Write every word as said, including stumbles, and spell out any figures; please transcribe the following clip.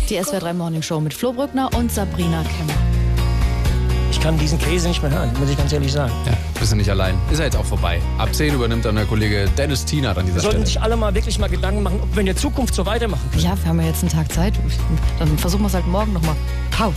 Die S W R drei Morning Show mit Flo Brückner und Sabrina Kemmer. Ich kann diesen Käse nicht mehr hören, muss ich ganz ehrlich sagen. Ja, bist du nicht allein. Ist ja jetzt auch vorbei. Ab zehn übernimmt dann der Kollege Dennis Tienert an dieser Wir sollten Stelle. sich alle mal wirklich mal Gedanken machen, ob wir in der Zukunft so weitermachen können. Ja, wir haben ja jetzt einen Tag Zeit. Dann versuchen wir es halt morgen nochmal. Hau.